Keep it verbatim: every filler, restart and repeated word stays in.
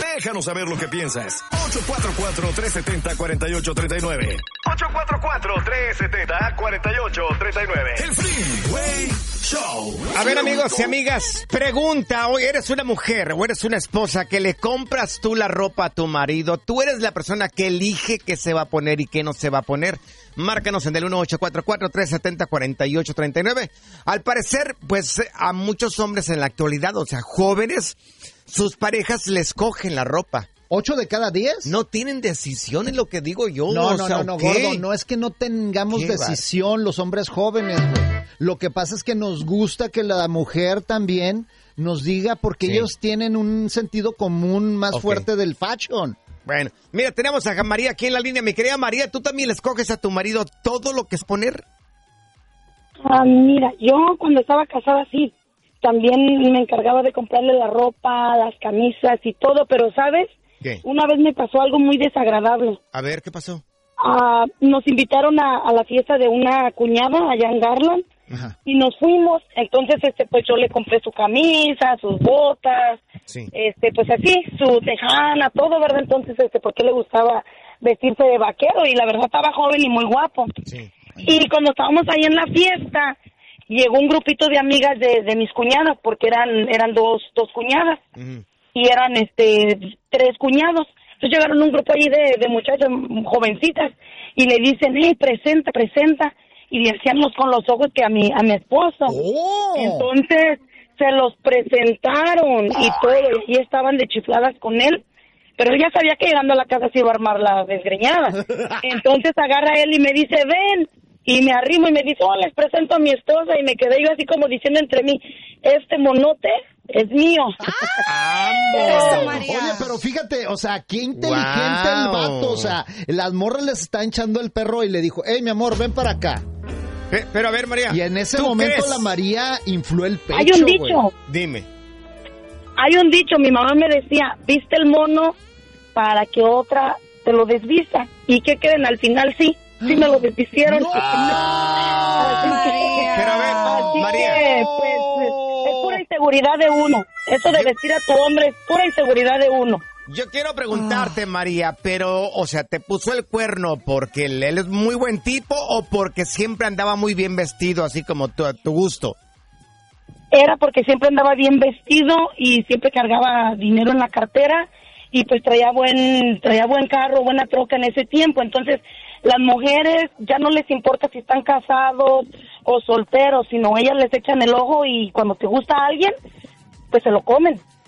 Déjanos saber lo que piensas. ocho cuatro cuatro, tres siete cero, cuatro ocho tres nueve. ocho cuatro cuatro, tres siete cero, cuatro ocho tres nueve. El Freeway Show. A ver, amigos y amigas, pregunta, hoy eres una mujer o eres una esposa que le compras tú la ropa a tu marido. Tú eres la persona que elige qué se va a poner y qué no se va a poner. Márcanos en el uno ocho cuatro cuatro, tres siete cero, cuatro ocho tres nueve. Al parecer, pues a muchos hombres en la actualidad, o sea, jóvenes, sus parejas les cogen la ropa. ¿Ocho de cada diez? No tienen decisión en lo que digo yo. No, o no, sea, no, no, ¿qué? gordo, no es que no tengamos ¿Qué decisión va? Los hombres jóvenes, güey. Lo que pasa es que nos gusta que la mujer también nos diga porque Sí. ellos tienen un sentido común más Ok. fuerte del fashion. Bueno, mira, tenemos a María aquí en la línea. Mi querida María, ¿tú también le escoges a tu marido todo lo que es poner? Ah, mira, yo cuando estaba casada sí, también me encargaba de comprarle la ropa, las camisas y todo, pero ¿sabes? ¿Qué? Una vez me pasó algo muy desagradable. A ver, ¿qué pasó? Ah, nos invitaron a, a la fiesta de una cuñada allá en Garland. Ajá. Y nos fuimos, entonces este pues yo le compré su camisa, sus botas, Sí. este pues así, su tejana, todo, ¿verdad? Entonces este porque le gustaba vestirse de vaquero y la verdad estaba joven y muy guapo. Sí. Y cuando estábamos ahí en la fiesta, llegó un grupito de amigas de, de mis cuñadas, porque eran eran dos dos cuñadas Uh-huh. y eran este tres cuñados. Entonces llegaron un grupo ahí de, de muchachas jovencitas y le dicen, hey, presenta, presenta. Y le hacíamos con los ojos que a mi, a mi esposo. Oh. Entonces se los presentaron y todo, y ahí estaban de chifladas con él. Pero él ya sabía que llegando a la casa se iba a armar la desgreñada. Entonces agarra él y me dice, ven. Y me arrimo y me dice, oh, les presento a mi esposa. Y me quedé yo así como diciendo entre mí, este monote es mío. Eso, María. Oye, pero fíjate, o sea, qué inteligente Wow. el vato. O sea, las morras les está hinchando el perro y le dijo, hey, mi amor, ven para acá. Pe- Pero a ver, María. Y en ese ¿tú momento crees? la María infló el pecho, Hay un güey. dicho, Dime. hay un dicho, mi mamá me decía, viste el mono para que otra te lo desvista. ¿Y qué creen? Al final sí, sí me lo desvistieron. ¡No! Así que- María. Pero a ver, Así María. que, pues, es pura inseguridad de uno. Eso de vestir a tu hombre es pura inseguridad de uno. Yo quiero preguntarte, María, pero, o sea, ¿te puso el cuerno porque él él es muy buen tipo o porque siempre andaba muy bien vestido, así como tu, a tu gusto? Era porque siempre andaba bien vestido y siempre cargaba dinero en la cartera y pues traía buen traía buen carro, buena troca en ese tiempo. Entonces, las mujeres ya no les importa si están casados o solteros, sino ellas les echan el ojo y cuando te gusta a alguien, pues se lo comen.